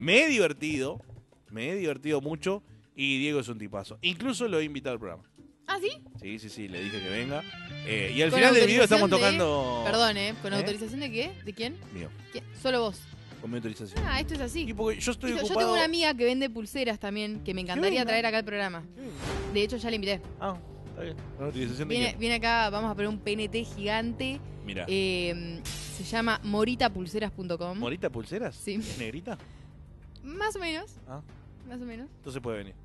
Me he divertido mucho y Diego es un tipazo. Incluso lo he invitado al programa. ¿Ah, sí? Sí, le dije que venga. Y al Con final del video autorización estamos tocando... Perdón, ¿con autorización de qué? ¿De quién? Mío, ¿Quién? Solo vos. con mi autorización. Ah, esto es así. Y porque yo estoy Yo ocupado... tengo una amiga que vende pulseras también, que me encantaría venga. traer acá al programa. De hecho, ya la invité. Ah, está bien. ¿Con autorización de quién? Viene acá, vamos a poner un PNT gigante. Mira. Se llama moritapulseras.com. ¿Morita Pulseras? Sí. ¿Es negrita? Más o menos. Ah, Más o menos. entonces puede venir.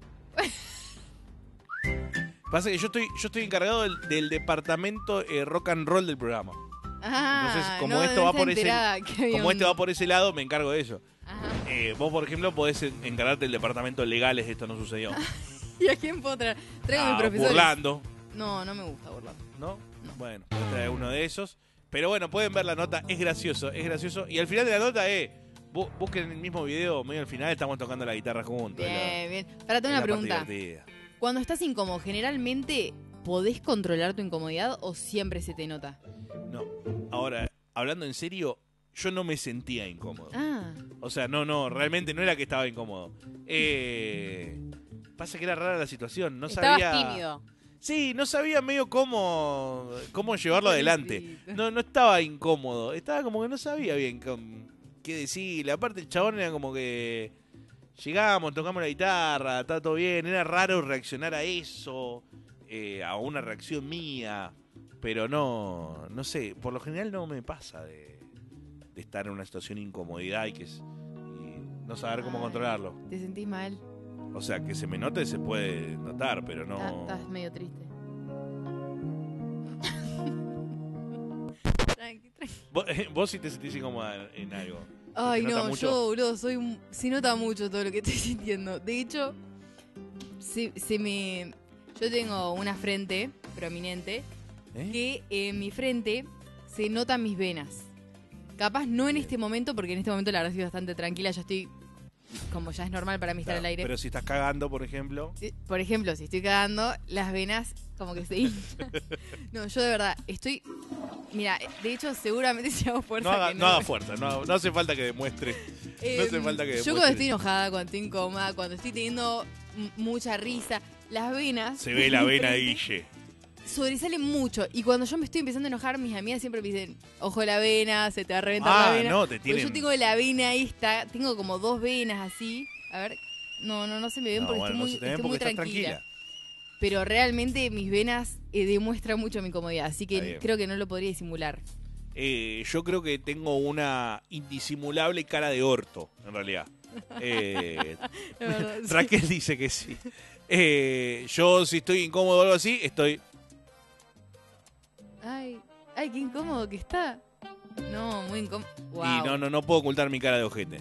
Pasa que yo estoy encargado del departamento rock and roll del programa. Entonces, como esto va por ese lado, me encargo de eso. Ajá. Vos, por ejemplo, podés encargarte del departamento legales, esto no sucedió. ¿Y a quién puedo traer? Traigo a mi profesor. Burlando. No me gusta burlar. ¿No? Bueno, podés traer uno de esos. Pero bueno, pueden ver la nota, es gracioso. Y al final de la nota, busquen el mismo video, medio al final estamos tocando la guitarra juntos. Bien. Para tener una pregunta. Cuando estás incómodo, ¿generalmente podés controlar tu incomodidad o siempre se te nota? No, ahora, hablando en serio, yo no me sentía incómodo. Ah. O sea, no, realmente no era que estaba incómodo. Pasa que era rara la situación, no Estabas sabía... tímido. Sí, no sabía medio cómo llevarlo adelante. No estaba incómodo, estaba como que no sabía bien qué decirle. Aparte el chabón era como que llegamos, tocamos la guitarra, está todo bien. Era raro reaccionar a eso, a una reacción mía. Pero no sé, por lo general no me pasa de estar en una situación de incomodidad y no saber cómo controlarlo. ¿Te sentís mal? O sea, que se me note se puede notar, pero no... Estás medio triste. Tranqui. Vos sí te sentís incómoda en algo. Ay, ¿Se nota no, mucho? yo, boludo, se nota mucho todo lo que estoy sintiendo. De hecho, yo tengo una frente prominente que en mi frente se notan mis venas. Capaz no en este momento, porque en este momento la verdad estoy bastante tranquila, ya estoy... Como ya es normal para mí estar Claro, al aire. Pero si estás cagando, por ejemplo... Por ejemplo, si estoy cagando, las venas como que se hinchan. No, yo de verdad estoy... Mira, de hecho, seguramente si hago fuerza... No haga fuerza, no hace falta que demuestre. No hace falta que demuestre. Yo cuando estoy enojada, cuando estoy incómoda, cuando estoy teniendo mucha risa, las venas... Se ve la vena de Guille. Sobresale mucho. Y cuando yo me estoy empezando a enojar, mis amigas siempre me dicen, ojo la vena, se te va a reventar la vena. No, te Porque tienen... yo tengo la vena ahí, tengo como 2 venas así. A ver, no se me ven porque estoy muy tranquila. Pero realmente mis venas demuestran mucho mi incomodidad, así que creo que no lo podría disimular. Yo creo que tengo una indisimulable cara de orto, en realidad. Verdad, Raquel dice que sí. Yo si estoy incómodo o algo así, estoy... Ay, qué incómodo que está. No, muy incómodo. Wow. Y no puedo ocultar mi cara de ojete.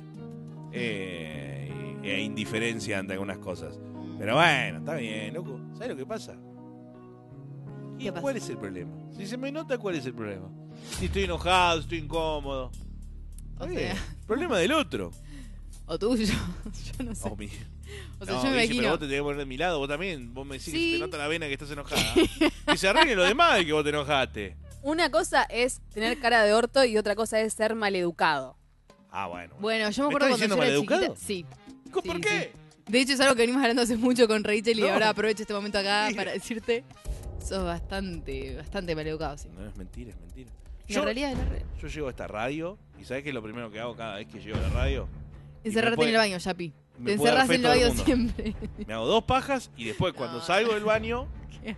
Indiferencia ante algunas cosas. Pero bueno, está bien, loco. ¿Sabes lo que pasa? ¿Y cuál es el problema? Si se me nota, ¿cuál es el problema? Si estoy enojado, estoy incómodo. Está bien. Problema del otro. O tuyo. Yo no sé. O mío. O sea, yo me imagino. Pero vos te tenés que poner de mi lado, vos también. Vos me decís que se te nota la vena que estás enojada. Y se arregle lo demás de que vos te enojaste. Una cosa es tener cara de orto y otra cosa es ser maleducado. Ah, bueno. Bueno, yo me acuerdo cuando yo era chiquita. Sí. ¿Por qué? Sí. De hecho, es algo que venimos hablando hace mucho con Rachel y ahora aprovecho este momento acá para decirte. Sos bastante maleducado, sí. No, es mentira, es mentira. La realidad es la realidad. Yo llego a esta radio y ¿sabés qué es lo primero que hago cada vez que llego a la radio? Encerrarte en el baño, Yapi. Me Te puede dar encerrás fe en el todo el baño mundo. siempre. Me hago 2 pajas y después cuando salgo del baño...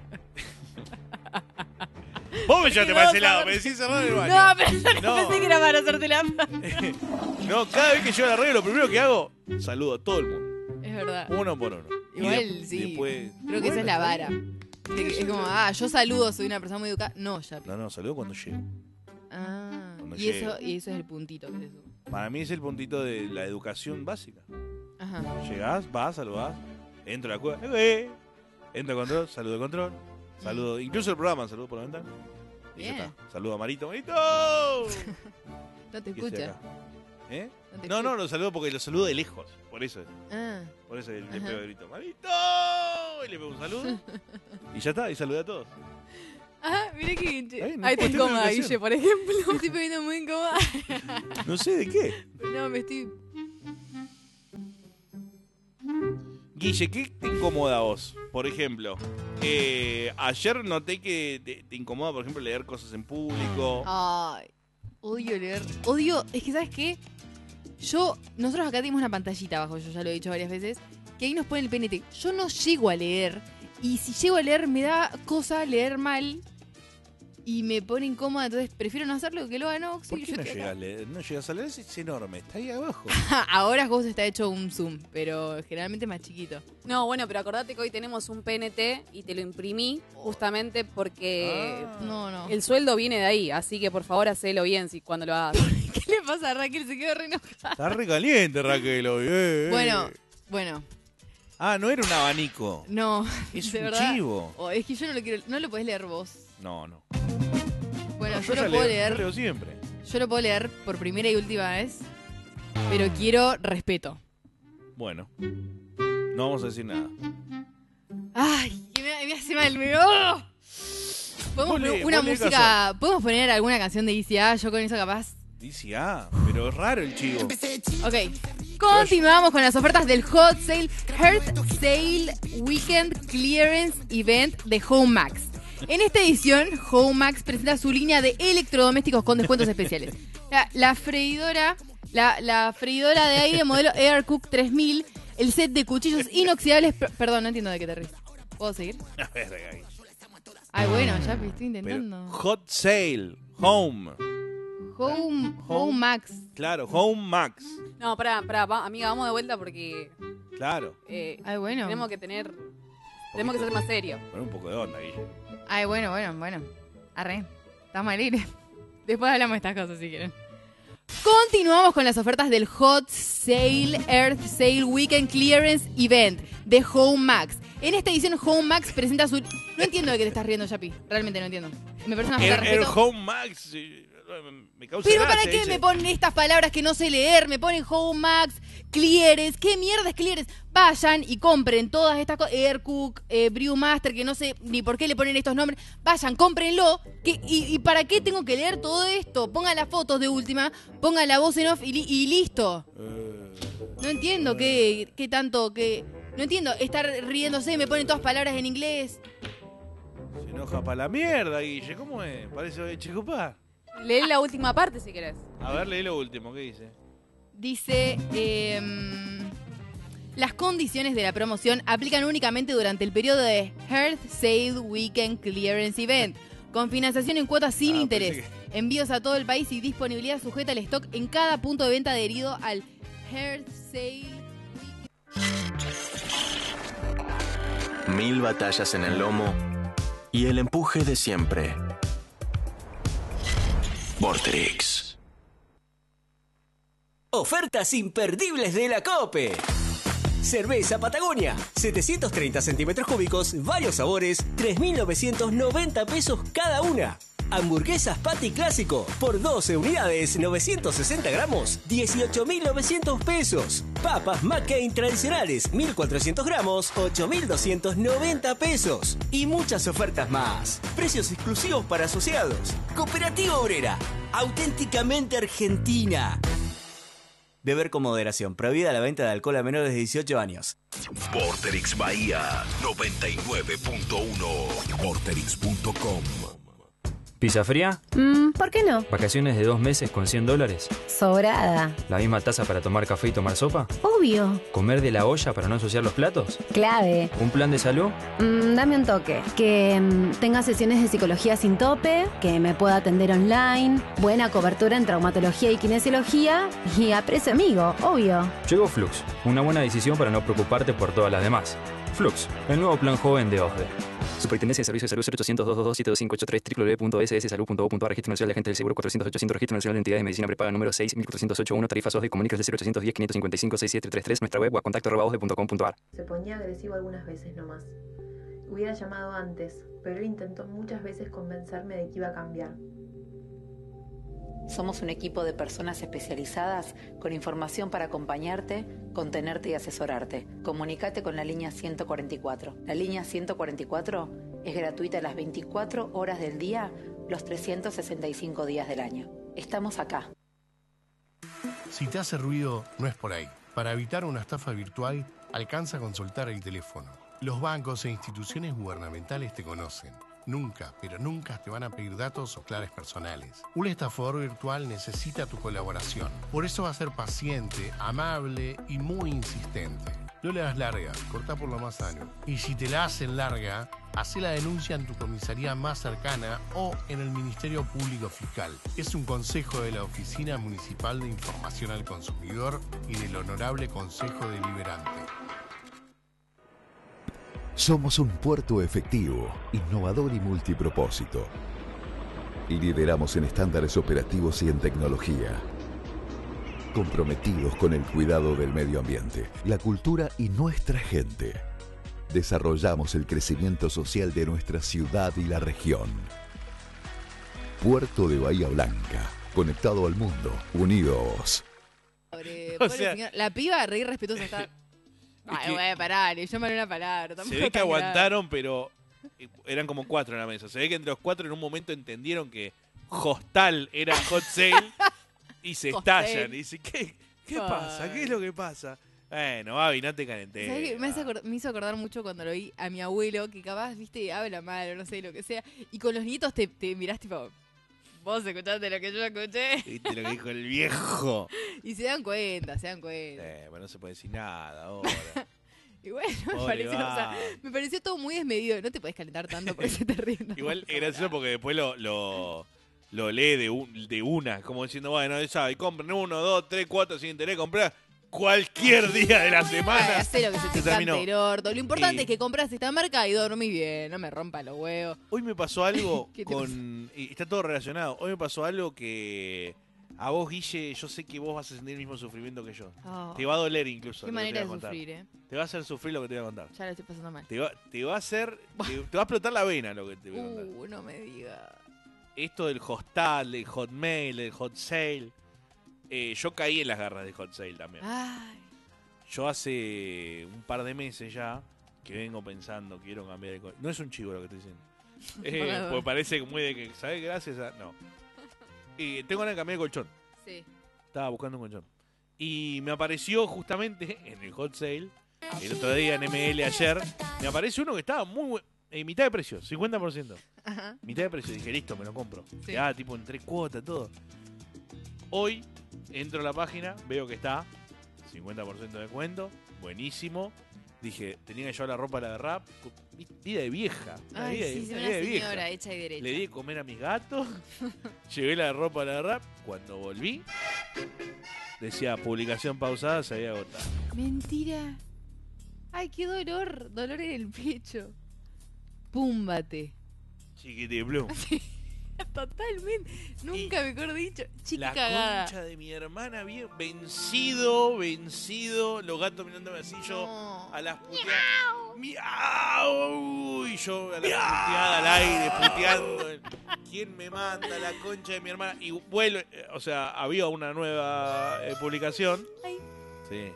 Vos me llevaste para ese lado, me decís cerrar el baño. No, pero pensé que era para hacerte la... No, cada vez que llego a la radio lo primero que hago, saludo a todo el mundo. Es verdad. Uno por uno. Igual, sí. Después, creo que esa es la vara. Es como, yo saludo, soy una persona muy educada. No, Yapi. No, saludo cuando llego. Cuando y llego. eso es el puntito que es eso. Para mí es el puntito de la educación básica. Ajá. Llegás, vas, saludás, entro a la cueva, entro a control, saludo de control, saludo, incluso el programa, saludo por la ventana. Y ya está. Saludo a Marito, ¡Marito! No te escucha. No, lo saludo porque lo saludo de lejos, por eso. Por eso le pego el grito, ¡Marito! Y le pego un saludo. Y ya está, y saludé a todos. Mirá que... Ahí te incómoda, Guille, por ejemplo. Me estoy poniendo muy incómoda. No sé de qué. No, me estoy... Guille, ¿qué te incomoda a vos? Por ejemplo, ayer noté que te incomoda, por ejemplo, leer cosas en público. Ay, odio leer. Es que, ¿sabes qué? Nosotros acá tenemos una pantallita abajo, yo ya lo he dicho varias veces, que ahí nos pone el PNT. Yo no llego a leer, y si llego a leer me da cosa leer mal y me pone incómoda, entonces prefiero no hacerlo que lo haga no. ¿Por qué no llegas a leer? No llegas a leer, es enorme, está ahí abajo. Ahora vos está hecho un zoom, pero generalmente más chiquito. No, bueno, pero acordate que hoy tenemos un PNT y te lo imprimí justamente porque No. el sueldo viene de ahí, así que por favor hacelo bien cuando lo hagas. ¿Qué le pasa a Raquel? Se quedó re enojada. Está re caliente, Raquel, hoy. Bueno. Ah, no era un abanico. No, Es de un verdad. chivo. Es que yo no lo quiero. No lo podés leer vos. No. Bueno, No, yo ya lo puedo Yo leer. leo siempre. Yo lo puedo leer por primera y última vez. Pero quiero respeto. Bueno, no vamos a decir nada. Ay, que me hace mal. ¡Oh! ¿Podemos poner una música? ¿Podemos poner alguna canción de ICA? Yo con eso capaz. Dice, pero es raro el chivo. Ok. Continuamos con las ofertas del Hot Sale Hearth Sale Weekend Clearance Event de Home Max. En esta edición, Home Max presenta su línea de electrodomésticos con descuentos especiales. La freidora de aire modelo Aircook 3000, el set de cuchillos inoxidables. Perdón, no entiendo de qué te ríes. ¿Puedo seguir? A ver, ahí. Ay, bueno, ya estoy Pero, intentando. hot Sale, Home. Home Max. Claro, Home Max. No, pará, amiga, vamos de vuelta porque Claro. Ay, bueno. tenemos que ser más serios. Con un poco de onda, Guille. Ay, bueno. Arre. Estamos alegres. Después hablamos de estas cosas si quieren. Continuamos con las ofertas del Hot Sale Earth Sale Weekend Clearance Event de Home Max. En esta edición, Home Max presenta su... No entiendo de qué te estás riendo, Yapi. Realmente no entiendo. Me parece una falta de El respeto. Home Max me causa Pero gracia, ¿para qué dice. me ponen estas palabras que no sé leer? Me ponen Home Max, Clearance. ¿Qué mierda es Clearance? Vayan y compren todas estas cosas. Aircook, Brewmaster, que no sé ni por qué le ponen estos nombres. Vayan, cómprenlo. ¿Y para qué tengo que leer todo esto? Pongan las fotos de última, pongan la voz en off y listo. No entiendo qué tanto, no entiendo, estar riéndose, me ponen todas palabras en inglés. Se enoja para la mierda, Guille. ¿Cómo es? Parece Checopá. Lee la última parte si querés. A ver, leí lo último. ¿Qué dice? Dice, las condiciones de la promoción aplican únicamente durante el periodo de Hearth Sale Weekend Clearance Event, con financiación en cuotas sin interés, envíos a todo el país y disponibilidad sujeta al stock en cada punto de venta adherido al Hearth Sale Weekend. 1000 batallas en el lomo y el empuje de siempre. Vorterix. Ofertas imperdibles de la COPE. Cerveza Patagonia, 730 centímetros cúbicos, varios sabores, 3.990 pesos cada una. Hamburguesas Patty Clásico, por 12 unidades, 960 gramos, 18.900 pesos. Papas McCain tradicionales, 1.400 gramos, 8.290 pesos. Y muchas ofertas más. Precios exclusivos para asociados. Cooperativa Obrera, auténticamente argentina. Beber con moderación. Prohibida la venta de alcohol a menores de 18 años. Vorterix Bahía 99.1 Vorterix.com. ¿Pizza fría? ¿Por qué no? ¿Vacaciones de 2 meses con $100? Sobrada. ¿La misma taza para tomar café y tomar sopa? Obvio. ¿Comer de la olla para no ensuciar los platos? Clave. ¿Un plan de salud? Dame un toque. Que tenga sesiones de psicología sin tope, que me pueda atender online, buena cobertura en traumatología y kinesiología y a precio amigo, obvio. Llegó Flux, una buena decisión para no preocuparte por todas las demás. Flux, el nuevo plan joven de OSDE. Superintendencia de Servicios de Salud 0800-222-7583 www.sssalud.gov.ar. Registro Nacional de Agentes del Seguro 400-800. Registro Nacional de Entidades de Medicina Prepaga número 6.408.1. Tarifas OSDE. Comuníquese al 0810-555-6733. Nuestra web o a contacto@osde.com.ar. Se ponía agresivo algunas veces nomás. Hubiera llamado antes, pero él intentó muchas veces convencerme de que iba a cambiar. Somos un equipo de personas especializadas con información para acompañarte, contenerte y asesorarte. Comunícate con la línea 144. La línea 144 es gratuita las 24 horas del día, los 365 días del año. Estamos acá. Si te hace ruido, no es por ahí. Para evitar una estafa virtual, alcanza a consultar el teléfono. Los bancos e instituciones gubernamentales te conocen. Nunca, pero nunca te van a pedir datos o claves personales. Un estafador virtual necesita tu colaboración. Por eso va a ser paciente, amable y muy insistente. No le das larga, cortá por lo más sano. Y si te la hacen larga, hacé la denuncia en tu comisaría más cercana o en el Ministerio Público Fiscal. Es un consejo de la Oficina Municipal de Información al Consumidor y del Honorable Consejo Deliberante. Somos un puerto efectivo, innovador y multipropósito. Lideramos en estándares operativos y en tecnología. Comprometidos con el cuidado del medio ambiente, la cultura y nuestra gente. Desarrollamos el crecimiento social de nuestra ciudad y la región. Puerto de Bahía Blanca, conectado al mundo, unidos. Pobre señor. La piba re irrespetuosa está... Ay, güey, parale, yo me haré una palabra. Se ve que aguantaron, pero eran como 4 en la mesa. Se ve que entre los 4 en un momento entendieron que Hostal era Hot Sale y se estallan. Y dicen, ¿qué pasa? ¿Qué es lo que pasa? Bueno, Babi, no te calenté. ¿Sabes qué? Me hizo acordar mucho cuando lo vi a mi abuelo, que capaz, viste, habla mal o no sé, lo que sea. Y con los nietos te mirás tipo... Vos escuchaste lo que yo escuché. Viste lo que dijo el viejo. Y se dan cuenta. Bueno, no se puede decir nada ahora. Y bueno, me pareció todo muy desmedido. No te podés calentar tanto porque se te ríe. Igual es gracioso porque después lo lee de una. Como diciendo, bueno, ya sabe, compren 1, 2, 3, 4 sin interés, comprar cualquier día de la semana. Hacé lo que se te cante el orto. Lo importante es que compras esta marca y dormís bien. No me rompa los huevos. Hoy me pasó algo y está todo relacionado. Hoy me pasó algo que a vos, Guille, yo sé que vos vas a sentir el mismo sufrimiento que yo. Oh. Te va a doler incluso. Qué manera de sufrir, Te va a hacer sufrir lo que te voy a contar. Ya lo estoy pasando mal. Te va a hacer... te va a explotar la vena lo que te voy a contar. No me digas. Esto del Hostal, del Hotmail, del Hot Sale... yo caí en las garras de Hot Sale también. Ay. Yo hace un par de meses ya que vengo pensando, quiero cambiar el... No es un chivo lo que estoy diciendo. Pues parece muy de que, ¿sabes? Gracias a... No. Tengo ganas de cambiar de colchón. Sí. Estaba buscando un colchón. Y me apareció justamente en el Hot Sale, el otro día en ML ayer, me apareció uno que estaba muy mitad de precio, 50%. Ajá. Mitad de precio. Dije, listo, me lo compro. Sí. Ya, tipo en 3 cuotas, todo. Hoy entro a la página, veo que está 50% de descuento, buenísimo. Dije, tenía que llevar la ropa a la de rap, vida de vieja. Ay, vida sí, de una vieja. señora hecha y derecha. Le di de comer a mis gatos, llevé la ropa a la de rap. Cuando volví, decía publicación pausada, se había agotado. Mentira. Ay, qué dolor en el pecho. Púmbate. Chiquiti Blue. Totalmente. Nunca mejor dicho. Chica la cagada. Concha de mi hermana, bien vencido. Los gatos mirándome así, yo a las puteadas. ¡Miau! Y yo a la puteada al aire, puteando. ¿Quién me manda la concha de mi hermana? Y vuelve, o sea, había una nueva publicación. Ay. Sí.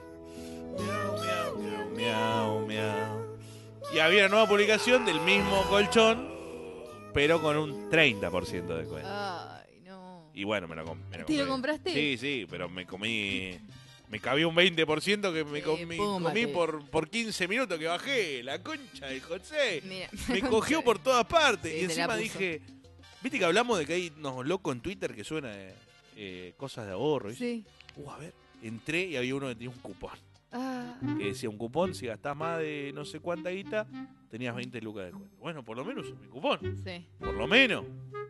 Miau. Y había una nueva publicación del mismo colchón, pero con un 30% de descuento. Ay, no. Y bueno, me lo compré. ¿Te lo compraste? Sí, pero me cabía un 20% que me comí por 15 minutos que bajé. La concha de José. Mira, me cogió por todas partes. Sí, y encima dije, viste que hablamos de que hay unos locos en Twitter que suenan cosas de ahorro. Sí. A ver, entré y había uno que tenía un cupón. Ah. Que decía un cupón, si gastás más de no sé cuánta guita, tenías 20 lucas de descuento. Bueno, por lo menos uso mi cupón. Sí. Por lo menos.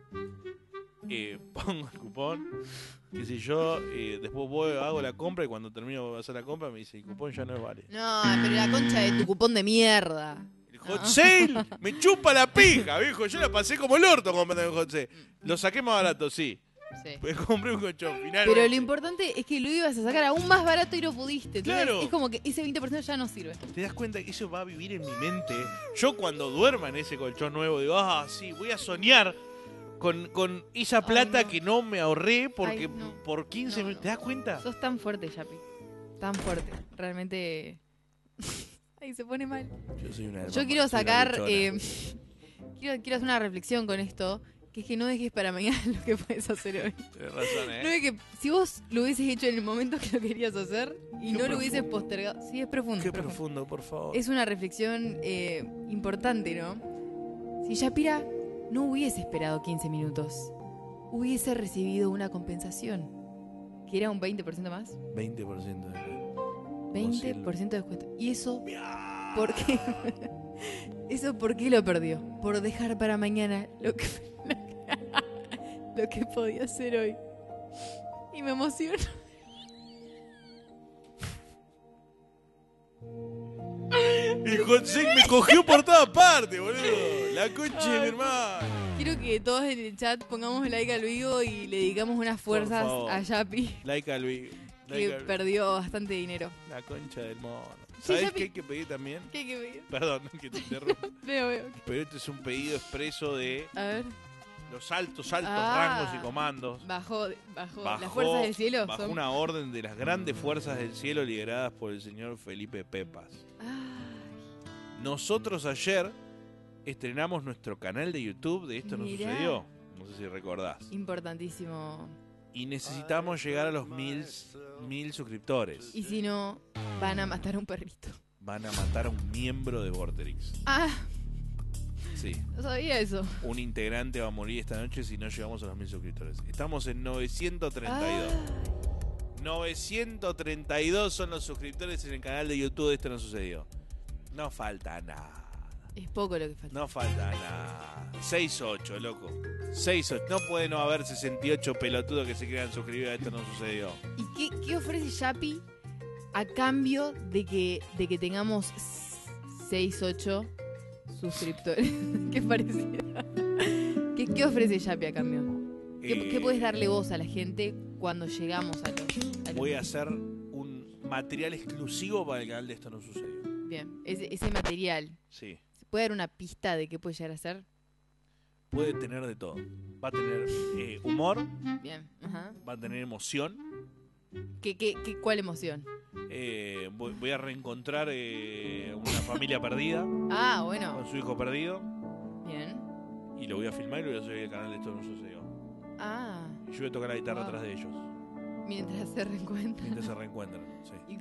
Pongo el cupón, qué sé yo, después voy, hago la compra y cuando termino de hacer la compra me dice, el cupón ya no es válido. No, pero la concha de tu cupón de mierda. El Hot Sale me chupa la pija, viejo. Yo la pasé como el orto comprando el Hot Sale. Lo saqué más barato, sí. Pues compré un colchón final. Pero lo importante es que lo ibas a sacar aún más barato y no pudiste. Entonces, claro. Es como que ese 20% ya no sirve. ¿Te das cuenta que eso va a vivir en mi mente? Yo cuando duerma en ese colchón nuevo digo, sí, voy a soñar con esa plata que no me ahorré porque por 15 minutos. ¿Te das cuenta? Sos tan fuerte, Yapi. Tan fuerte. Realmente... Ay, se pone mal. Yo soy una Yo quiero sacar... quiero hacer una reflexión con esto. que es que no dejes para mañana lo que puedes hacer hoy. Tienes razón, No es que si vos lo hubieses hecho en el momento que lo querías hacer y no lo hubieses postergado. Sí, es profundo. Qué profundo, por favor. Es una reflexión importante, ¿no? Si Shapira no hubiese esperado 15 minutos, hubiese recibido una compensación, que era un 20% más. 20% de 20% de descuento. ¿Y eso por qué? ¿Eso por qué lo perdió? Por dejar para mañana lo que podía hacer hoy. Y me emociono. Y José me cogió por todas partes, boludo. La concha de mi hermano. Quiero que todos en el chat pongamos like al Vigo y le dedicamos unas fuerzas a Yapi. Like al Vigo. Que perdió bastante dinero. La concha del mono. Sí, ¿Sabes qué hay que pedir también? ¿Qué hay que pedir? Perdón, que te interrumpa. Veo. Pero este es un pedido expreso de A ver. los altos rangos y comandos. Bajó las fuerzas del cielo. Bajo una orden de las grandes fuerzas del cielo lideradas por el señor Felipe Pepas. Nosotros ayer estrenamos nuestro canal de YouTube de Esto No Sucedió. No sé si recordás. Importantísimo. Y necesitamos llegar a los 1000 suscriptores. Y si no, van a matar a un perrito. Van a matar a un miembro de Vorterix. Sí. No sabía eso. Un integrante va a morir esta noche si no llegamos a los 1000 suscriptores. Estamos en 932. 932 son los suscriptores en el canal de YouTube de Esto No Sucedió. No falta nada. Es poco lo que falta. No falta nada. 6-8, loco. 6-8. No puede no haber 68 pelotudos que se quieran suscribir a Esto No Sucedió. ¿Y qué ofrece Yapi a cambio de que tengamos 6-8 suscriptores? ¿Qué pareciera? ¿Qué ofrece Yapi a cambio? ¿Qué puedes darle vos a la gente cuando llegamos a los Voy a hacer un material exclusivo para el canal de Esto No Sucedió. Bien, ese material. Sí. ¿Se puede dar una pista de qué puede llegar a ser? Puede tener de todo. Va a tener humor. Bien, ajá. Va a tener emoción. ¿Cuál emoción? Voy a reencontrar una familia perdida. Bueno. Con su hijo perdido. Bien. Y lo voy a filmar y lo voy a subir al canal de Esto No Sucedió. Y yo voy a tocar la guitarra atrás de ellos. Mientras se reencuentran. Sí. ¿Y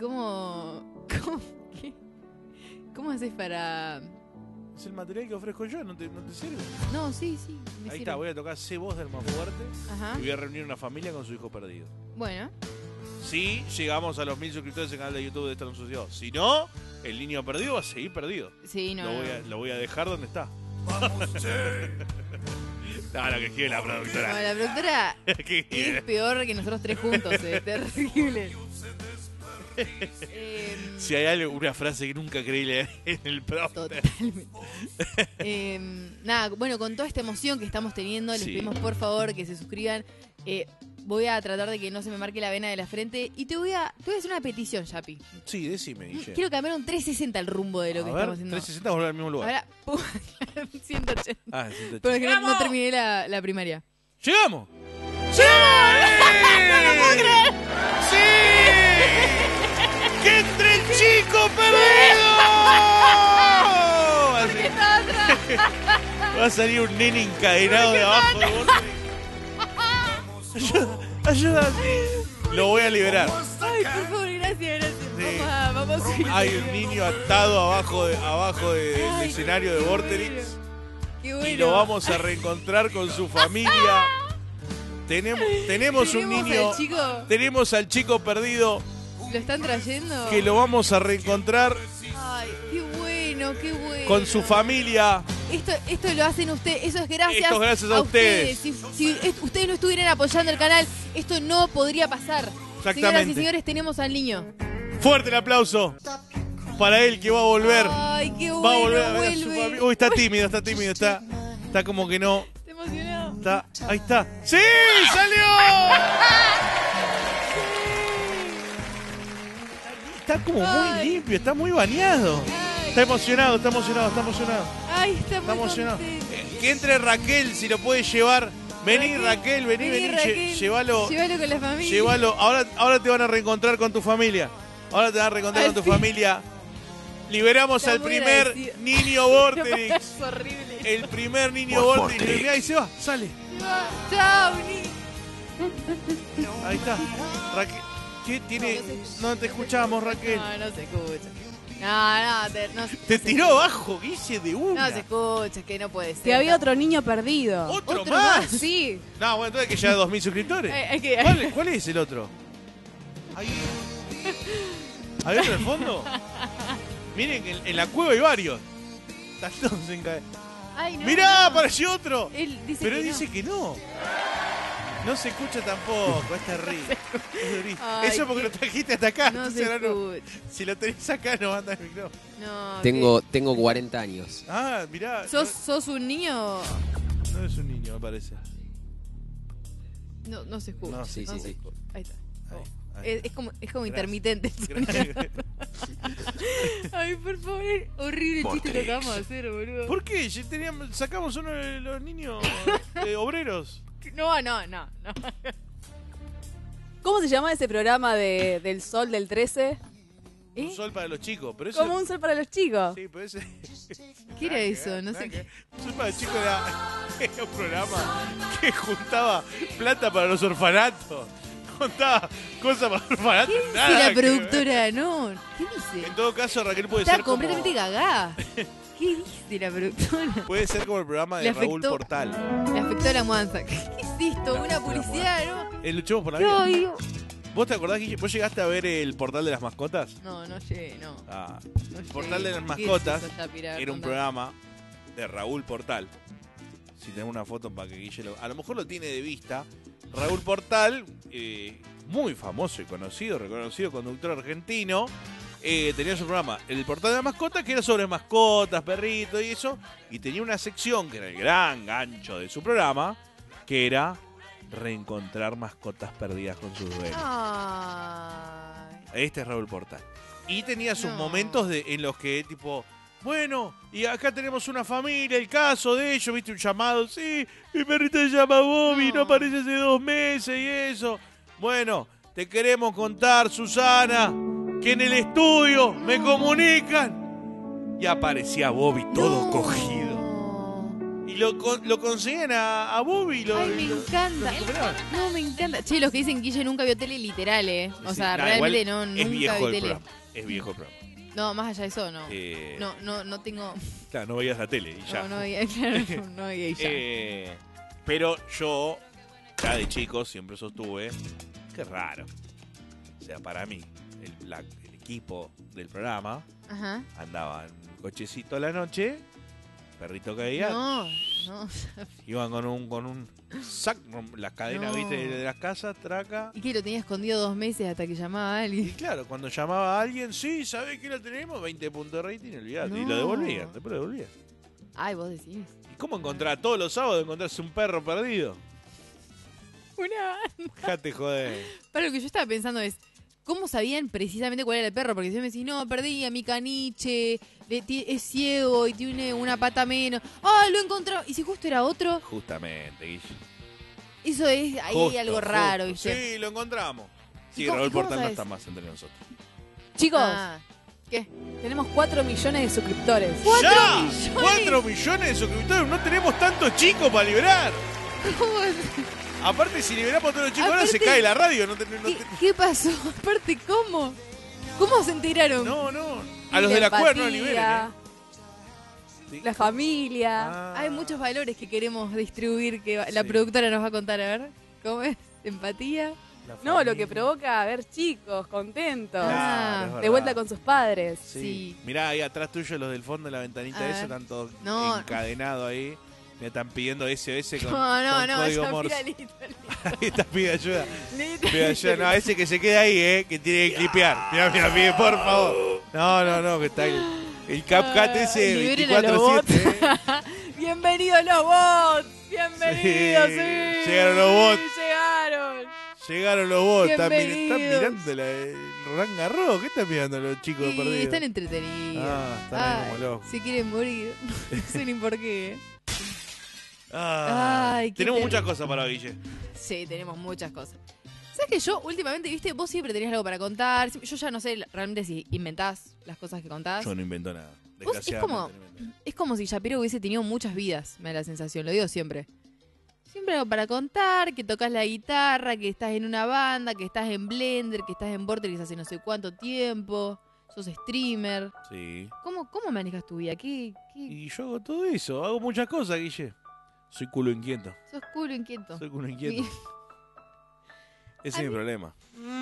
cómo haces para...? Es el material que ofrezco yo, ¿no te sirve? No, sí. Ahí está, voy a tocar C voz del más fuerte. Ajá. Y voy a reunir una familia con su hijo perdido. Bueno. Si llegamos a los 1000 suscriptores en el canal de YouTube de Esto No Sucedió. Si no, el niño perdido va a seguir perdido. Sí, no. Lo voy a dejar donde está. No, lo que quiere la productora. No, la productora es peor que nosotros tres juntos, terrible. Si hay una frase que nunca creí leer en el prompter. Totalmente. Nada, bueno, con toda esta emoción que estamos teniendo, les pedimos por favor que se suscriban. Voy a tratar de que no se me marque la vena de la frente. Y te voy a hacer una petición, Yapi. Sí, decime, Guille. Quiero cambiar un 360 el rumbo de lo que estamos haciendo. 360 volver al mismo lugar. Ahora, 180. 180. Porque no terminé la primaria. ¡Llegamos! ¡Sí! ¡No lo puedo creer! ¡Sí! ¡Que entre el chico perdido! Va a salir un nene encadenado de abajo de Vorterix. Ayuda. Lo voy a liberar. Ay, por favor, gracias. Sí. Vamos a subir. Hay un niño atado abajo del escenario de Vorterix. Qué bueno. Y lo vamos a reencontrar con su familia. Tenemos un niño. Tenemos al chico perdido. ¿Lo están trayendo? Que lo vamos a reencontrar. Ay, qué bueno. Con su familia. Esto lo hacen ustedes. Eso es gracias, a ustedes. Si ustedes no estuvieran apoyando el canal, esto no podría pasar. Exactamente. Señoras y señores, tenemos al niño. Fuerte el aplauso para él que va a volver. Ay, qué bueno. Va a volver a ver a su familia. Uy, está tímido. Está como que no. Está emocionado. Ahí está. ¡Sí! ¡Salió! Está como muy limpio, está muy bañado. Está emocionado. Ay, está emocionado. Que entre Raquel, si lo puede llevar. Vení, Raquel, vení. Raquel. Llévalo con la familia. Llévalo. Ahora te van a reencontrar con tu familia. Liberamos al primer niño Vorterix. Es horrible. El primer niño Volti. Y ahí se va, sale. Chao, Ni. Ahí está. Raquel. ¿Qué tiene? No te escuchamos, Raquel. No se escucha. No Te tiró abajo, Guille, de una. No se escucha, que no puede ser. Que había otro niño perdido. ¿Otro más? Sí. No, bueno, entonces que ya 2.000 suscriptores. ¿Cuál es el otro? ¿Hay otro en el fondo? Miren que en la cueva hay varios. Están todos encadenados. ¡Mirá! ¡Apareció otro! Pero él dice que no. No se escucha tampoco, es terrible. Es durísimo. Eso porque lo trajiste hasta acá. No se escucha. Si lo tenés acá, no anda el micrófono. No, tengo 40 años. Ah, mirá. ¿Sos un niño? No es un niño, me parece. No se escucha. No, sí. Ahí está. Ahí. Es como intermitente. Ay, por favor, horrible el chiste que acabamos de hacer, boludo. ¿Por qué? Sacamos uno de los niños obreros. No. ¿Cómo se llama ese programa del Sol del 13? Un sol para los chicos. Pero eso... Como un sol para los chicos. Sí, pero ese... ¿Qué era eso? No sé qué. Un sol para los chicos era un programa que juntaba plata para los orfanatos. Contaba cosas para los orfanatos. ¿Qué dice la productora? No, ¿qué dice? En todo caso, Raquel puede Está ser completamente cagá. ¿Qué dice la productora? Puede ser como el programa de Raúl Portal. Le afectó la mudanza. ¿Qué es esto? Una publicidad, ¿no? Luchemos por la vida. ¿Vos te acordás, Guille? ¿Vos llegaste a ver el portal de las mascotas? No llegué, no. El portal de las mascotas era un programa de Raúl Portal. Si tenemos una foto para que Guille a lo mejor lo tiene de vista. Raúl Portal, muy famoso y reconocido conductor argentino, tenía su programa, el portal de las mascotas, que era sobre mascotas, perritos y eso, y tenía una sección que era el gran gancho de su programa, que era reencontrar mascotas perdidas con sus dueños. Este es Raúl Portal. Y tenía sus momentos en los que, tipo, bueno, y acá tenemos una familia, el caso de ellos, viste un llamado, sí, mi perrito se llama Bobby, no aparece hace 2 meses y eso. Bueno, te queremos contar, Susana, que en el estudio me comunican. Y aparecía Bobby todo cogido. Y lo conseguían a Bobby. Me encanta. No, me encanta. Che, los que dicen Guille nunca vio tele, literal, O Sí, sea, realmente nunca vi tele. Es viejo el programa. No, más allá de eso, no. No tengo... Claro, no veías la tele y ya. No veía y ya. Pero yo, ya de chico, siempre sostuve, qué raro. O sea, para mí, el equipo del programa andaba en un cochecito a la noche, perrito caía. No. Iban con un sac, las cadenas, viste, de las casas, traca. ¿Y qué? ¿Lo tenía escondido 2 meses hasta que llamaba a alguien? Y claro, cuando llamaba a alguien, sí, ¿sabés qué lo tenemos? 20 puntos de rating, olvidate. Y lo devolvían, después lo devolvían. Ay, vos decís. ¿Y cómo encontrar todos los sábados encontrarse un perro perdido? Una... Dejate joder. Pero lo que yo estaba pensando es, ¿cómo sabían precisamente cuál era el perro? Porque si me decís, no, perdí a mi caniche, es ciego y tiene una pata menos. ¡Ah, lo encontró! ¿Y si justo era otro? Justamente, Guille. Eso es, ahí hay algo raro, ¿viste? Sí, lo encontramos. Sí, Raúl Portal no está más entre nosotros. Chicos, ¿qué? Tenemos 4 millones de suscriptores. ¡Ya! ¡4 millones de suscriptores! No tenemos tantos chicos para liberar. ¿Cómo es? Aparte, si liberamos a todos los chicos, ahora se cae la radio. ¿Qué pasó? Aparte, ¿cómo? ¿Cómo se enteraron? No. A los de la cuerda no liberen, La familia. Hay muchos valores que queremos distribuir que la productora nos va a contar. A ver, ¿cómo es? ¿Empatía? No, lo que provoca a ver chicos contentos. Claro, de vuelta con sus padres. Sí. Mirá, ahí atrás tuyo, los del fondo de la ventanita, eso están todos encadenados ahí. Me están pidiendo SOS con código Morse. Ahí está, pide ayuda. Pide ayuda. No, ese que se queda ahí, que tiene que clipear. Mira, pide, por favor. No, que está el CapCut ese 24/7. Bienvenidos los bots. Bienvenidos, sí. Llegaron los bots. Llegaron los bots. Están mirando el Roland Garros. ¿Qué están mirando los chicos perdidos? Están entretenidos. Están ahí como locos. Se quieren morir. No sé ni por qué. Tenemos muchas cosas para Guille. Sí, tenemos muchas cosas. ¿Sabes que yo últimamente, viste, vos siempre tenías algo para contar? Yo ya no sé realmente si inventás las cosas que contás. Yo no invento nada. Es como si Shapiro hubiese tenido muchas vidas, me da la sensación, lo digo siempre. Siempre algo para contar, que tocas la guitarra, que estás en una banda, que estás en Blender, que estás en Vortex hace no sé cuánto tiempo, sos streamer. Sí. ¿Cómo manejas tu vida? ¿Qué? Y yo hago todo eso, hago muchas cosas, Guille. Soy culo inquieto. Sos culo inquieto. Soy culo inquieto. Ese es mi problema.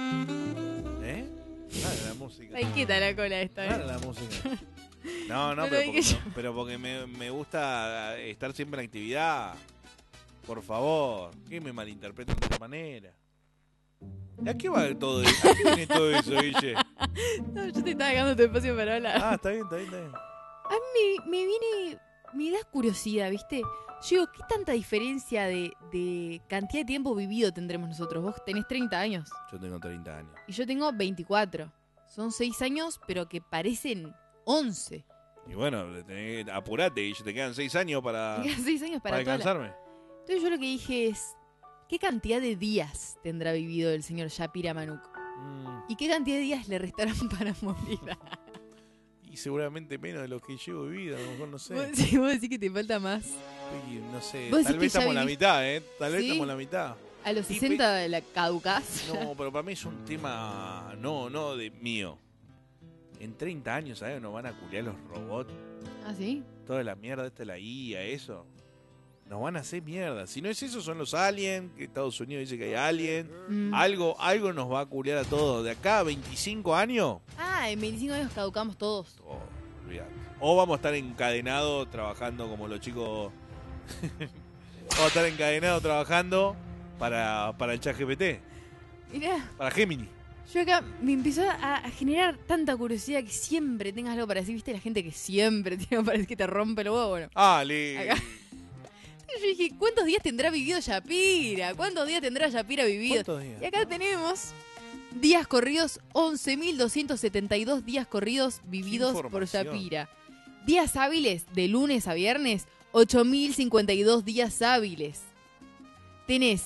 Dale la música. Está inquieta la cola esta, Dale la música. No, pero porque me gusta estar siempre en actividad. Por favor, que me malinterpreten de esta manera. ¿A qué va todo eso? ¿A qué viene todo eso, Guille? No, yo te estaba dejando tu espacio para hablar. Ah, está bien. A mí me da curiosidad, ¿viste? Yo digo, ¿qué tanta diferencia de cantidad de tiempo vivido tendremos nosotros? Vos tenés 30 años. Yo tengo 30 años. Y yo tengo 24. Son 6 años, pero que parecen 11. Y bueno, apurate, y te quedan 6 años para... 6 años para alcanzarme. Entonces yo lo que dije es, ¿qué cantidad de días tendrá vivido el señor Shapira Manuk? ¿Y qué cantidad de días le restarán para morir? Y seguramente menos de lo que llevo vivido, a lo mejor no sé. Vos decís que te falta más. No sé, Vos tal decís vez que estamos en la mitad, Tal vez ¿Sí? estamos en la mitad. A los 60 la caducás. No, pero para mí es un tema, no de mío. En 30 años, ¿sabes? Nos van a culiar los robots. ¿Ah, sí? Toda la mierda, esta la IA, eso. Nos van a hacer mierda. Si no es eso, son los aliens, que Estados Unidos dice que hay aliens. Algo nos va a culiar a todos. De acá a 25 años. Ah, en 25 años caducamos todos. Olvidate. O vamos a estar encadenados trabajando como los chicos. Vamos a estar encadenados trabajando para el ChatGPT. Mirá. Para Gemini. Yo acá me empezó a generar tanta curiosidad que siempre tengas algo para decir. ¿Viste la gente que siempre tiene algo para decir que te rompe el huevo? Bueno. Acá. Yo dije, ¿cuántos días tendrá vivido Shapira? ¿Cuántos días tendrá Shapira vivido? ¿Cuántos días? Y acá tenemos días corridos, 11.272 días corridos vividos por Shapira. Días hábiles de lunes a viernes, 8.052 días hábiles. Tenés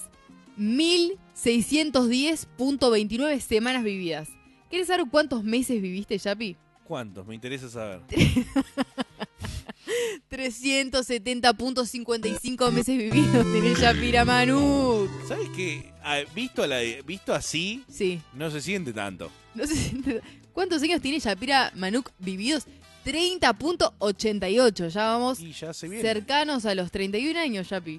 1.610.29 semanas vividas. ¿Querés saber cuántos meses viviste, Shapi? ¿Cuántos? Me interesa saber. 370.55 meses vividos tenés Shapira Manuk. ¿Sabes qué? Visto así, sí, no se siente tanto. No se siente. ¿Cuántos años tiene Shapira Manuk vividos? 30.88. Ya vamos cercanos a los 31 años, Shapi.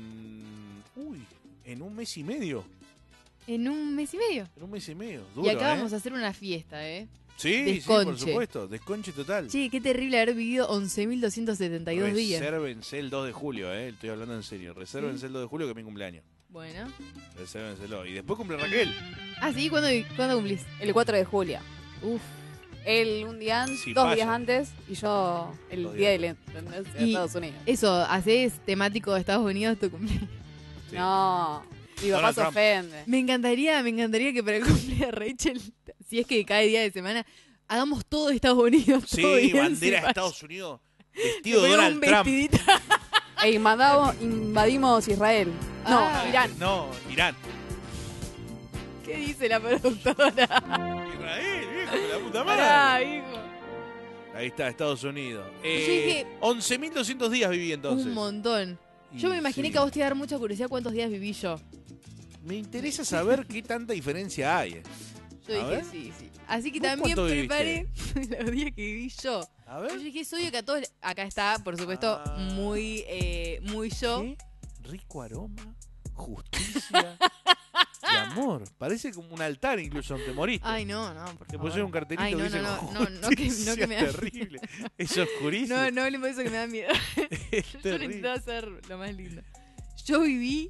En un mes y medio. ¿En un mes y medio? En un mes y medio. Duro, y acá vamos a hacer una fiesta, Sí, desconche. Sí, por supuesto. Desconche total. Sí, qué terrible haber vivido 11.272 días. Resérvense el 2 de julio, Estoy hablando en serio. Resérvense el 2 de julio, que es mi cumpleaños. Bueno. Resérvenselo. Y después cumple Raquel. Ah, ¿sí? ¿Cuándo cumplís? El 4 de julio. Uf. Él un día antes, Sí, 2 días antes, y yo el día de la independencia de Estados Unidos. Eso, ¿hacés temático de Estados Unidos tu cumpleaños? Sí. No, mi papá se ofende. Me encantaría que para el cumpleaños de Rachel, si es que cae día de semana, hagamos todo de Estados Unidos. Sí, bandera de Estados Unidos, vestido de Donald Trump. E invadimos Israel. Irán. No, Irán. ¿Qué dice la productora? Israel, viejo, la puta madre. Hijo. Ahí está, Estados Unidos. dije, 11.200 días viví entonces. Un montón. Yo me imaginé que a vos te iba a dar mucha curiosidad cuántos días viví yo. Me interesa saber qué tanta diferencia hay. Yo dije, sí. Así que también preparé los días que viví yo. A ver. Yo dije, es obvio que a todos... Acá está, por supuesto, muy yo. ¿Qué? Rico aroma, justicia y amor. Parece como un altar incluso, te moriste. Ay, no, por Te favor. pusieron un cartelito que dice no que me da terrible. Eso es oscurísimo. No hablemos de eso que me da miedo. Yo necesitaba hacer lo más lindo. Yo viví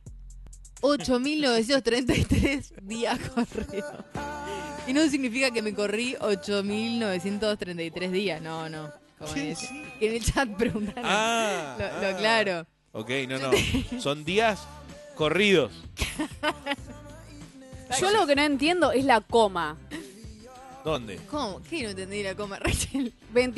8.933 días corridos. Y no significa que me corrí 8.933 días. No. Como que en el chat preguntaron. Lo aclaro. Ok, no. Son días corridos. Yo lo que no entiendo es la coma. ¿Dónde? ¿Cómo? ¿Qué no entendí la coma, Rachel?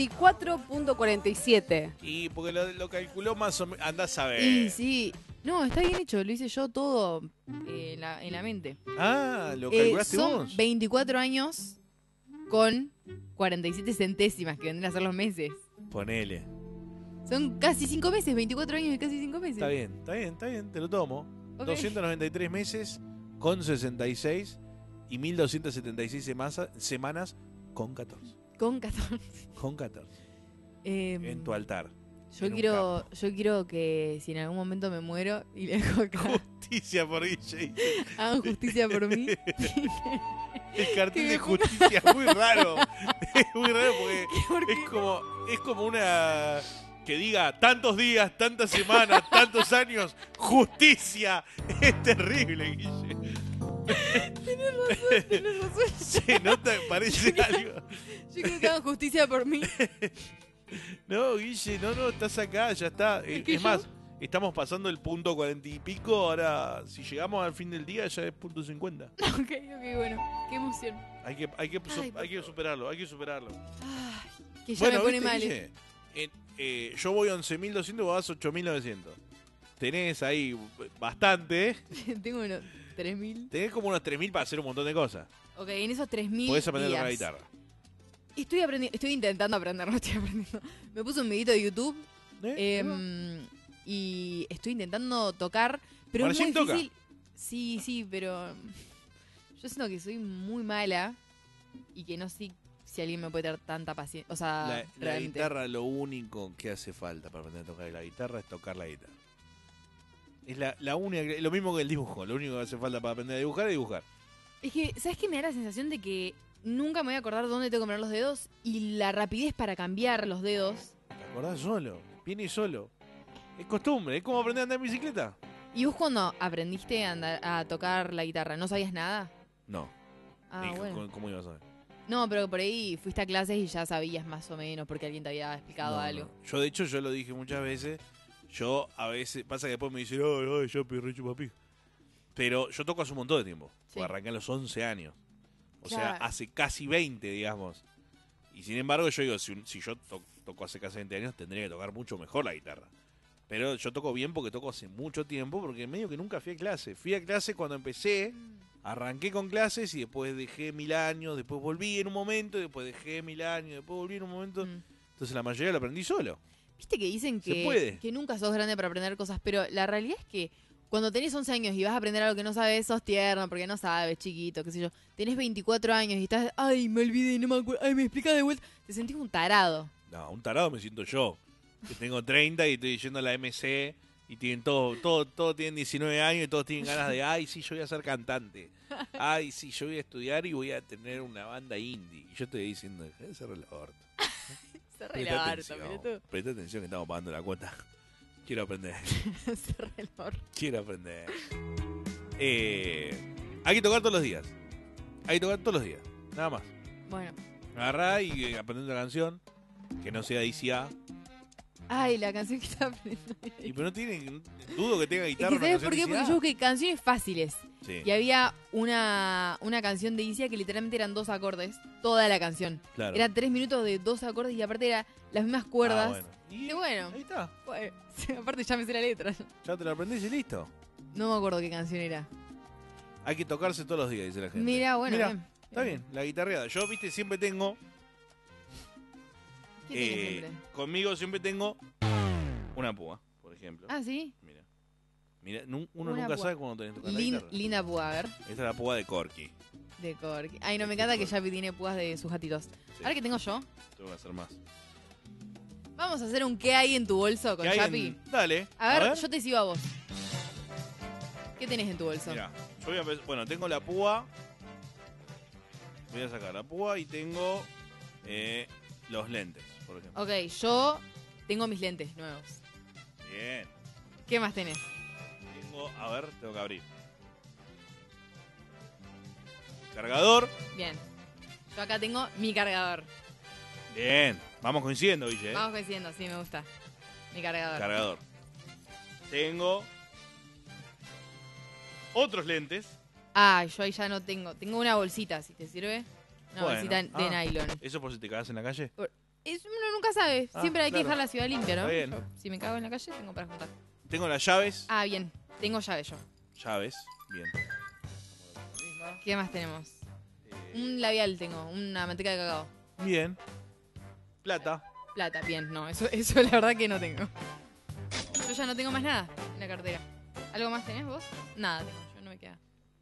24.47. Y porque lo calculó más o menos. Andás a ver. Sí. No, está bien hecho. Lo hice yo todo en la mente. ¿Lo calculaste son vos? 24 años con 47 centésimas, que vendrían a ser los meses. Ponele. Son casi 5 meses, 24 años y casi 5 meses. Está bien, te lo tomo. Ok. 293 meses con 66 y 1276 semanas con 14. Con 14. Con 14. En tu altar. Yo quiero que si en algún momento me muero y le dejo acá, Justicia por Guille. hagan justicia por mí. El cartel Que de me ponga- justicia es muy raro. Es muy raro porque es como una que diga tantos días, tantas semanas, tantos años, justicia. Es terrible, Guille. Tenés razón. Se nota, parece algo. Yo quiero que hagan justicia por mí. No, Guille, no, estás acá, ya está. Es que Es más, estamos pasando el punto 40 y pico. Ahora, si llegamos al fin del día, ya es punto 50. Ok, bueno. Qué emoción. Hay que superarlo, hay que superarlo. Que ya me pone ¿viste, mal. Guille? Yo voy 11.200, vos vas 8.900. Tenés ahí bastante, ¿eh? Tengo unos 3.000. Tenés como unos 3.000 para hacer un montón de cosas. Ok, en esos 3.000 Podés aprender a días. tocar la guitarra. Estoy intentando aprender, no estoy aprendiendo. Me puse un videito de YouTube y estoy intentando tocar, pero es muy Marcin toca. difícil. Sí, pero yo siento que soy muy mala y que no sé si alguien me puede tener tanta paciencia. O sea, La realmente. guitarra, lo único que hace falta para aprender a tocar la guitarra es tocar la guitarra. Es la única, lo mismo que el dibujo. Lo único que hace falta para aprender a dibujar es dibujar. Es que, ¿sabes qué? Me da la sensación de que nunca me voy a acordar dónde tengo que poner los dedos y la rapidez para cambiar los dedos. ¿Te acordás solo? Viene solo. Es costumbre, es como aprender a andar en bicicleta. ¿Y vos cuando aprendiste a tocar la guitarra, no sabías nada? No. Ah, Hijo, bueno. ¿cómo ibas a ver? No, pero por ahí fuiste a clases y ya sabías más o menos porque alguien te había explicado No, algo. no. Yo, de hecho, yo lo dije muchas veces. Yo, a veces, pasa que después me dicen, ay, yo pirre chupapi. Pero yo toco hace un montón de tiempo. Sí. Porque arranqué a los 11 años. O Claro. sea, hace casi 20, digamos. Y sin embargo, yo digo, si yo toco hace casi 20 años, tendría que tocar mucho mejor la guitarra. Pero yo toco bien porque toco hace mucho tiempo, porque medio que nunca fui a clase. Fui a clase cuando empecé, arranqué con clases y después dejé 1000 años, después volví en un momento, después dejé 1000 años, después volví en un momento. Entonces la mayoría lo aprendí solo. Viste que dicen Se puede. que nunca sos grande para aprender cosas, pero la realidad es que cuando tenés 11 años y vas a aprender algo que no sabes, sos tierno porque no sabes, chiquito, qué sé yo. Tenés 24 años y estás, ay, me olvidé, no me acuerdo, ay, me explicás de vuelta. Te sentís un tarado. No, un tarado me siento yo. Que tengo 30 y estoy yendo a la MC y tienen todos tienen 19 años y todos tienen ganas de, ay, sí, yo voy a ser cantante. Ay, sí, yo voy a estudiar y voy a tener una banda indie. Y yo estoy diciendo, dejá de cerrar el orto. Cerra Presta el orto, atención, pelotudo. presta atención que estamos pagando la cuota. Quiero aprender. Cerra el orto. Quiero aprender. Hay que tocar todos los días. Hay que tocar todos los días. Nada más. Bueno. Agarrá y aprender una canción que no sea DCA. Ay, la canción que estaba aprendiendo. Y pero no tiene, dudo que tenga Es guitarra. que ¿sabes por qué? Porque yo busqué canciones fáciles. Sí. Y había una canción de Isia que literalmente eran 2 acordes, toda la canción. Claro. Eran 3 minutos de 2 acordes y aparte eran las mismas cuerdas. Ah, bueno. Y bueno. Ahí está. Bueno, aparte ya me sé la letra. Ya te lo aprendés y listo. No me acuerdo qué canción era. Hay que tocarse todos los días, dice la gente. Mira, bueno, Mirá, bien. está bien, la guitarreada. Yo, viste, siempre tengo... ¿Qué tenés siempre? Conmigo siempre tengo una púa, por ejemplo. Ah, ¿sí? Mira, uno Una nunca púa. sabe cuándo tenés que tocar la guitarra. Linda púa, a ver. Esta es la púa de Corky. De Corky. Ay, no, me encanta que Yapi tiene púas de sus gatitos. Ahora que tengo yo, Tengo que hacer más. vamos a hacer un ¿qué hay en tu bolso con ¿Qué hay Yapi? Dale. A ver, yo te sigo a vos. ¿Qué tenés en tu bolso? Mira, yo voy a empezar. Bueno, tengo la púa. Voy a sacar la púa y tengo los lentes, por ejemplo. Ok, yo tengo mis lentes nuevos. Bien. ¿Qué más tenés? Tengo, a ver, tengo que abrir. Cargador. Bien. Yo acá tengo mi cargador. Bien. Vamos coincidiendo, Guille. Vamos coincidiendo, sí, me gusta. Mi cargador. Cargador. Tengo otros lentes. Ah, yo ahí ya no tengo. Tengo una bolsita, si te sirve. Una Bueno, bolsita de nylon. ¿Eso por si te cagas en la calle? Uno nunca sabe. Ah, Siempre hay que claro. dejar la ciudad limpia, ¿no? Está bien. Yo, si me cago en la calle, tengo para juntar. Tengo las llaves. Ah, bien. Tengo llave yo. Llaves. Bien. ¿Qué más tenemos? Un labial tengo, una manteca de cacao. Bien. Plata. Plata, bien. No, eso la verdad que no tengo. Yo ya no tengo más nada en la cartera. ¿Algo más tenés vos? Nada tengo, yo no me queda.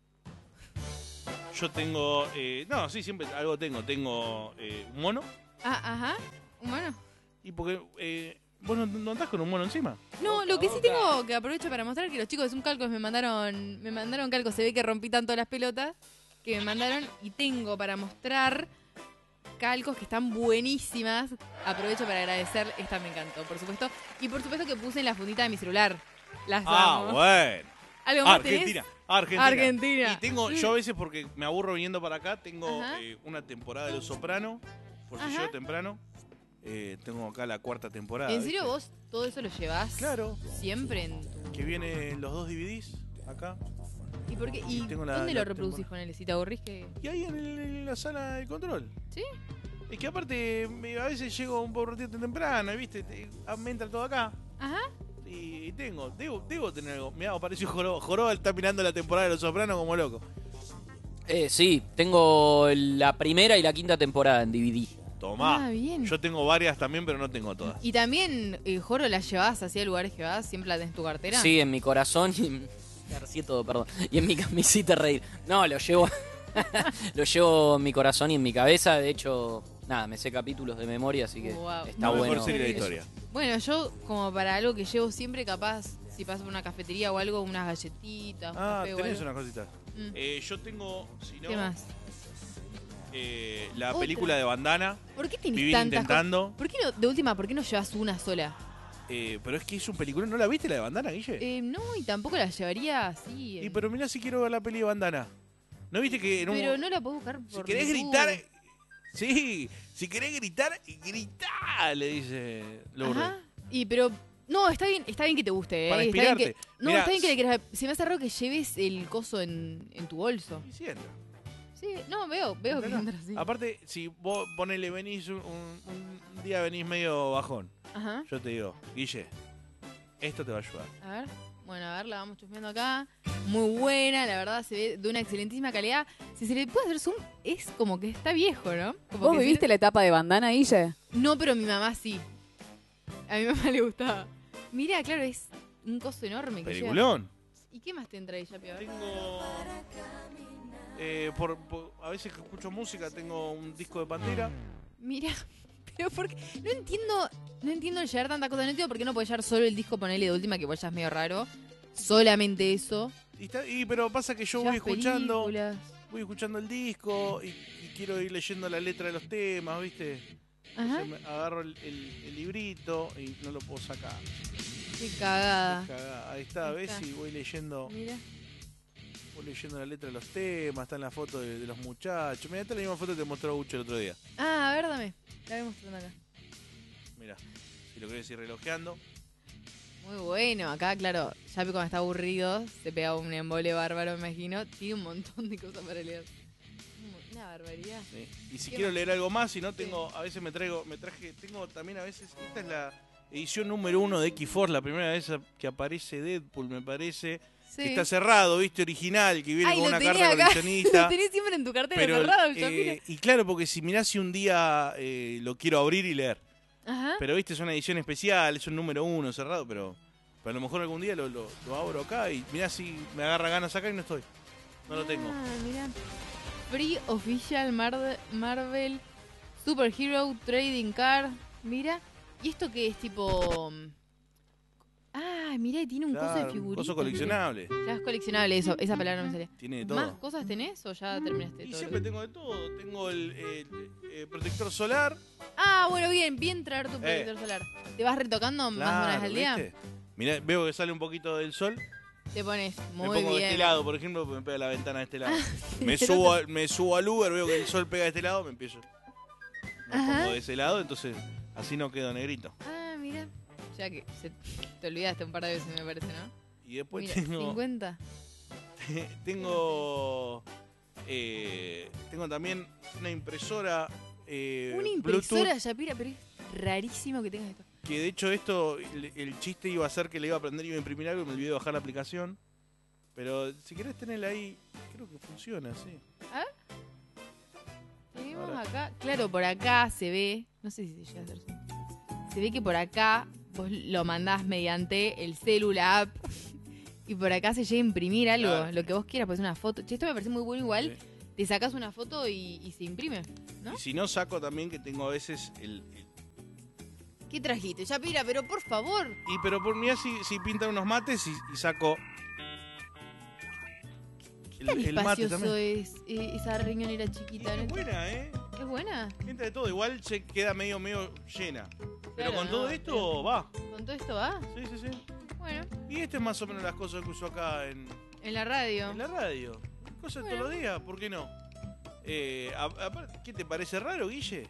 Yo tengo... no, sí, siempre algo tengo. Tengo un mono. Ah, ajá. ¿Un mono? Y porque... ¿vos no andás con un mono encima? No, lo que sí tengo que aprovecho para mostrar que los chicos de Zoom Calcos me mandaron calcos. Se ve que rompí tanto las pelotas que me mandaron y tengo para mostrar calcos que están buenísimas. Aprovecho para agradecer. Esta me encantó, por supuesto. Y por supuesto que puse en la fundita de mi celular. Las amo. Bueno. ¿Algo más Argentina. tenés? Argentina. Argentina. Y tengo, yo a veces porque me aburro viniendo para acá, tengo una temporada de Los Sopranos, por si llego temprano. Tengo acá la 4ª temporada. ¿En serio ¿viste? vos todo eso lo llevás? Claro. Siempre en tu... Que vienen los 2 DVDs acá. ¿Y por qué? ¿Y tengo dónde lo reproducís con él? Si te aburrís que... Y ahí en la sala de control. ¿Sí? Es que aparte a veces llego un poco temprano, ¿viste? Me entra todo acá. Ajá. Y debo tener algo. Mirá, apareció Joroba está mirando la temporada de Los Sopranos como loco. Sí, tengo la 1ª y la 5ª temporada en DVD. Tomá. Ah, bien. Yo tengo varias también, pero no tengo todas. Y también, Joro, ¿la llevás hacia lugares que vas? ¿Siempre la tenés en tu cartera? Sí, en mi corazón y... perdón. Y en mi camisita reír. No, lo llevo... lo llevo en mi corazón y en mi cabeza. De hecho, nada, me sé capítulos de memoria, así que está no, bueno. Mejor serie de historia. Bueno, yo, como para algo que llevo siempre, capaz, si paso por una cafetería o algo, unas galletitas, un café o tenés algo. unas cositas. Yo tengo, si no... ¿Qué más? La Otra. película de Bandana. ¿Por qué tenés Vivir tantas intentando. cosas? ¿Por qué no, de última, por qué no llevas una sola? Pero es que es un peliculón. ¿No la viste la de Bandana, Guille? No, y tampoco la llevaría así. Y pero mirá si quiero ver la peli de Bandana. ¿No viste que en un... Pero no la podés buscar por Si querés YouTube. gritar... Sí, si querés gritar, gritá, le dice Lourdes. Ajá. Y pero... No, está bien que te guste, Para Está bien inspirarte. que, no, Mirá, está bien que le quieras... Se me hace raro que lleves el coso en tu bolso. Sí, entra. Sí, no, veo que entra así. Aparte, si vos venís un día venís medio bajón, Ajá. yo te digo, Guille, esto te va a ayudar. A ver, bueno, a ver, la vamos chusmeando acá. Muy buena, la verdad, se ve de una excelentísima calidad. Si se le puede hacer zoom, es como que está viejo, ¿no? Como ¿Vos que viviste la etapa de Bandana, Guille? No, pero mi mamá sí. A mi mamá le gustaba. Mirá, claro, es un coso enorme. Que Peliculón. lleva. ¿Y qué más te entra ahí, ya, peor? Tengo... a veces que escucho música, tengo un disco de Pantera. Mira, pero porque no entiendo el llevar tantas cosas. No entiendo por qué no puedes llevar solo el disco, ponerle de última, que igual ya es medio raro. Solamente eso. Pero pasa que yo Llevas películas. voy escuchando el disco y quiero ir leyendo la letra de los temas, ¿viste? Ajá. Entonces agarro el librito y no lo puedo sacar. Qué cagada. Ahí está, Ahí ¿ves? está. Y voy leyendo. Mira. Voy leyendo la letra de los temas, está en la foto de los muchachos. Mirá, esta es la misma foto que te mostró Gucho el otro día. Ah, a ver, dame. La voy mostrando acá. Mirá, si lo querés ir relojeando. Muy bueno. Acá, claro, ya cuando está aburrido, se pega un embole bárbaro, me imagino. Tiene un montón de cosas para leer. Una barbaridad. Sí. Y si ¿Qué quiero más? leer algo más, si no tengo, a veces tengo también a veces, esta es la edición número 1 de X-Force, la primera vez que aparece Deadpool, me parece. Sí. Que está cerrado, ¿viste? Original, que viene Ay, con lo una tenía carta acá. coleccionista. Lo tenés siempre en tu cartera Pero, cerrado, Shapira. y claro, porque si mirás si un día lo quiero abrir y leer. Ajá. Pero viste, es una edición especial, es un número 1 cerrado, pero a lo mejor algún día lo abro acá y mirá si me agarra ganas acá y no estoy. No lo tengo. Ah, mirá. Free Official Marvel Superhero Trading Card. Mira. ¿Y esto qué es tipo...? Ah, mirá, y tiene un coso de Claro, un figuritas. coso coleccionable. Ya es coleccionable eso, esa palabra no me salía. Tiene de todo. ¿Más cosas tenés o ya terminaste Y todo? siempre tengo de todo. Tengo el protector solar. Ah, bueno, bien traer tu protector solar. ¿Te vas retocando más de una vez al día? ¿viste? Mirá, veo que sale un poquito del sol. Te pones muy me pongo bien. de este lado, por ejemplo, porque me pega la ventana de este lado. sí, me subo al Uber, veo que el sol pega de este lado, me empiezo. Me pongo de ese lado, entonces así no quedo negrito. Ah, mira. Ya que te olvidaste un par de veces, me parece, ¿no? Y después Mira, tengo... 50. tengo también una impresora Una impresora, Bluetooth, Shapira, pero es rarísimo que tengas esto. que de hecho esto, el chiste iba a ser que le iba a aprender y iba a imprimir algo y me olvidé de bajar la aplicación. Pero si querés tenerla ahí, creo que funciona, sí. A ver. Vamos acá. Claro, por acá se ve, no sé si se llega a hacer zoom. Se ve que por acá vos lo mandás mediante el celular app y por acá se llega a imprimir algo, Claro. lo que vos quieras, pues una foto. Che, esto me parece muy bueno igual. Sí. Te sacás una foto y se imprime, ¿no? Y si no, saco también que tengo a veces ¿Qué trajiste? Yapira, pero por favor. pero por mí si pintan unos mates y saco ¿Qué tan el mate espacioso también. es esa riñonera chiquita? Es ¿no? buena, ¿eh? ¿Es buena? Entra de todo, igual se queda medio llena. Pero Claro, con no, todo esto va. ¿Con todo esto va? Sí, sí, sí. Bueno, Y es más o menos las cosas que uso acá en en la radio. la radio. Cosas todos los días, ¿por qué no? Aparte, ¿qué te parece raro, Guille?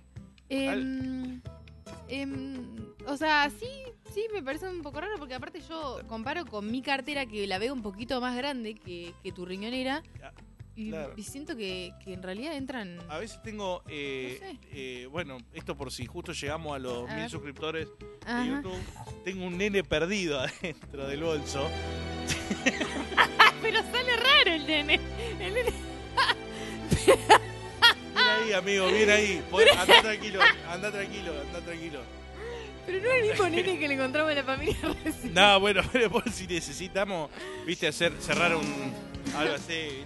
O sea, sí, me parece un poco raro porque aparte yo comparo con mi cartera que la veo un poquito más grande que tu riñonera y, claro. y siento que en realidad entran... A veces tengo, bueno, esto por si justo llegamos a los A 1000 ver. suscriptores Ajá. de YouTube, tengo un nene perdido adentro del bolso. Pero sale raro el nene. El nene... Bien ahí, amigo, bien ahí. Anda tranquilo, anda tranquilo. Pero no es el mismo nene que le encontramos en la familia recién. No, bueno, pero por si necesitamos, viste, cerrar algo así.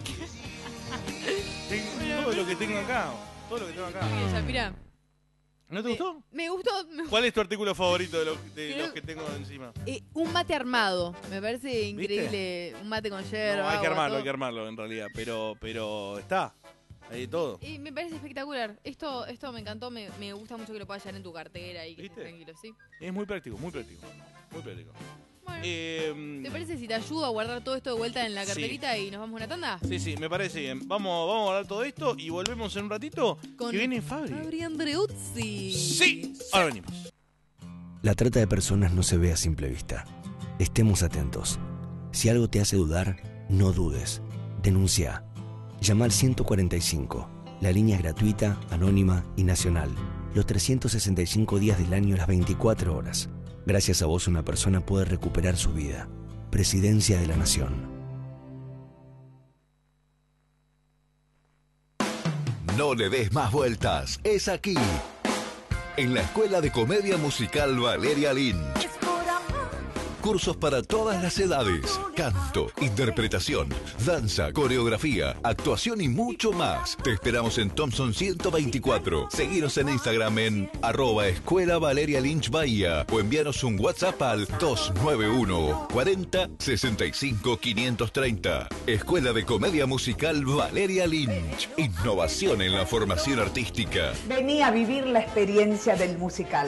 Todo lo que tengo acá. Oye, Yapira, ¿No te gustó? me gustó ¿Cuál es tu artículo favorito de los que tengo encima? un mate armado. Me parece increíble. Un mate con yerba. No, hay que agua, todo. armarlo en realidad. Pero está. Hay todo. Y me parece espectacular. Esto me encantó. Me gusta mucho que lo puedas llevar en tu cartera y que estés tranquilo, ¿sí? Es muy práctico, muy práctico. Muy práctico. Bueno, ¿te parece si te ayudo a guardar todo esto de vuelta en la carterita y nos vamos a una tanda? Sí, sí, me parece bien. Vamos a guardar todo esto y volvemos en un ratito. Con que viene Fabri. Fabri Andreuzzi. Sí, ahora venimos. La trata de personas no se ve a simple vista. Estemos atentos. Si algo te hace dudar, no dudes. Denuncia. Llama al 145. La línea es gratuita, anónima y nacional. Los 365 días del año, las 24 horas. Gracias a vos, una persona puede recuperar su vida. Presidencia de la Nación. No le des más vueltas, es aquí. En la Escuela de Comedia Musical Valeria Lynch. Cursos para todas las edades. Canto, interpretación, danza, coreografía, actuación y mucho más. Te esperamos en Thompson 124. Seguinos en Instagram en @Escuela Valeria Lynch Bahía o envíanos un WhatsApp al 291 40 65 530. Escuela de Comedia Musical Valeria Lynch. Innovación en la formación artística. Vení a vivir la experiencia del musical.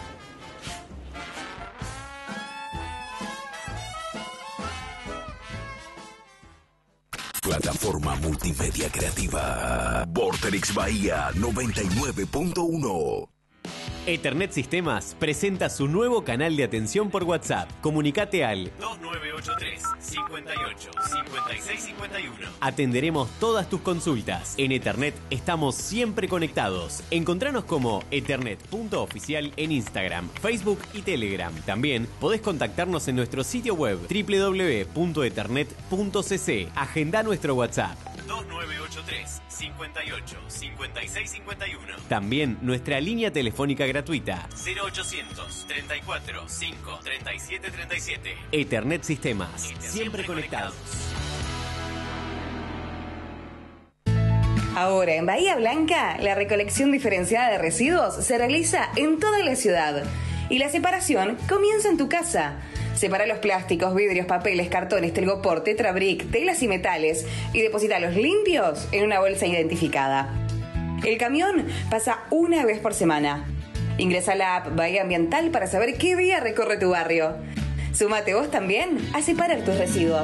Plataforma multimedia creativa. Vorterix Bahía 99.1. Ethernet Sistemas presenta su nuevo canal de atención por WhatsApp. Comunicate al 2983 58 56 51. Atenderemos todas tus consultas. En Ethernet estamos siempre conectados. Encontranos como ethernet.oficial en Instagram, Facebook y Telegram. También podés contactarnos en nuestro sitio web www.ethernet.cc. Agenda nuestro WhatsApp. 2983 58 56 51. También nuestra línea telefónica gratuita 0800 34 5 37 37. Ethernet Sistemas. Siempre conectados. Ahora, en Bahía Blanca, la recolección diferenciada de residuos se realiza en toda la ciudad y la separación comienza en tu casa. Separa los plásticos, vidrios, papeles, cartones, telgopor, tetrabric, telas y metales y deposítalos limpios en una bolsa identificada. El camión pasa una vez por semana. Ingresa a la app Bahía Ambiental para saber qué día recorre tu barrio. Súmate vos también a separar tus residuos.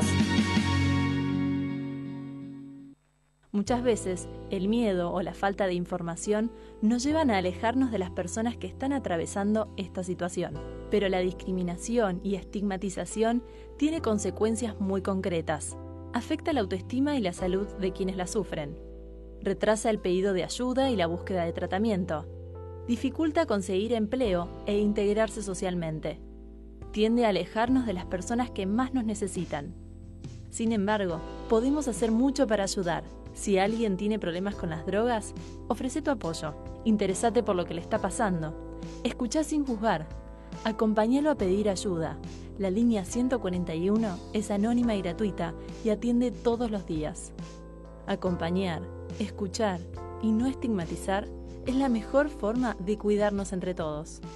Muchas veces, el miedo o la falta de información nos llevan a alejarnos de las personas que están atravesando esta situación. Pero la discriminación y estigmatización tiene consecuencias muy concretas. Afecta la autoestima y la salud de quienes la sufren. Retrasa el pedido de ayuda y la búsqueda de tratamiento. Dificulta conseguir empleo e integrarse socialmente. Tiende a alejarnos de las personas que más nos necesitan. Sin embargo, podemos hacer mucho para ayudar. Si alguien tiene problemas con las drogas, ofrece tu apoyo. Interesate por lo que le está pasando. Escuchá sin juzgar. Acompáñalo a pedir ayuda. La línea 141 es anónima y gratuita y atiende todos los días. Acompañar, escuchar y no estigmatizar es la mejor forma de cuidarnos entre todos.